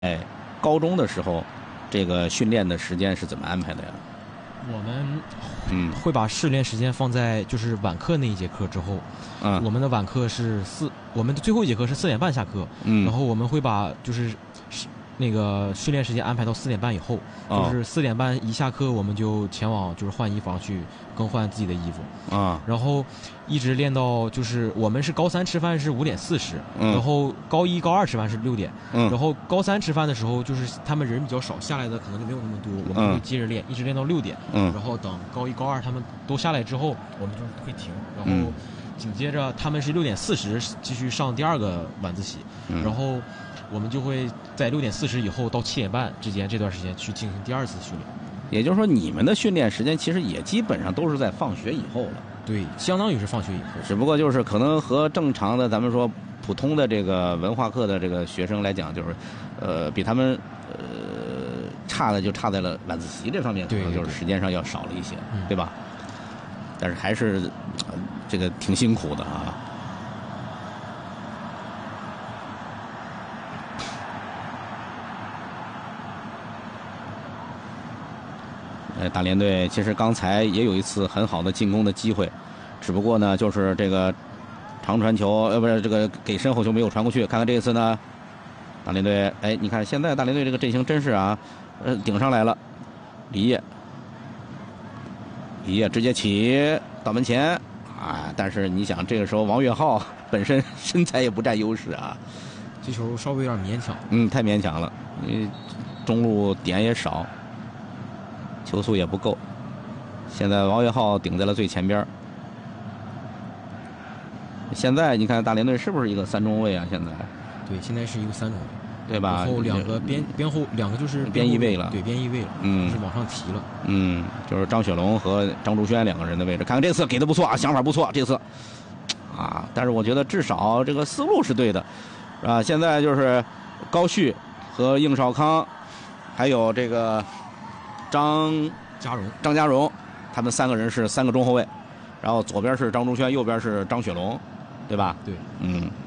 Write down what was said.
哎，高中的时候，这个训练的时间是怎么安排的呀？ 我们嗯会把试练时间放在就是晚课那一节课之后。 嗯我们的晚课是我们的最后一节课是4点半下课。然后我们会把就是那个训练时间安排到4点半以后。就是4点半一下课，我们就前往就是换衣房去更换自己的衣服。然后一直练到就是我们是高三吃饭是5点40。然后高一高二吃饭是6点。然后高三吃饭的时候就是他们人比较少，下来的可能就没有那么多，我们会接着练，一直练到6点。然后等高一高二他们都下来之后，我们就会停。然后紧接着他们是6点40继续上第二个晚自习。然后我们就会在6点40以后到7点半之间这段时间去进行第二次训练。 也就是说，你们的训练时间其实也基本上都是在放学以后了。 对，相当于是放学以后。 只不过就是可能和正常的咱们说普通的这个文化课的这个学生来讲，就是比他们差的就差在了晚自习这方面，可能就是时间上要少了一些，对吧？但是还是这个挺辛苦的啊。大连队其实刚才也有一次很好的进攻的机会，只不过呢，就是这个长传球，不是这个给身后球没有传过去。看看这一次呢，大连队，哎，你看现在大连队这个阵型真是啊，顶上来了，李烨直接起到门前啊，但是你想这个时候王岳浩本身身材也不占优势啊， 这球稍微有点勉强。 太勉强了，因为中路点也少。球速也不够，现在王岳浩顶在了最前边。现在你看大连队是不是一个3中卫啊？现在， 对，现在是一个3中卫， 对吧？ 然后两个边后两个就是边翼位了， 对，边翼位了，是往上提了。 就是张雪龙和张竹轩2个人的位置。看看这次给的不错啊，想法不错，这次啊，但是我觉得至少这个思路是对的，啊，现在就是高旭和应少康，还有这个张家荣，他们3个人是3个中后卫，然后左边是张竹轩，右边是张雪龙，对吧？ 对，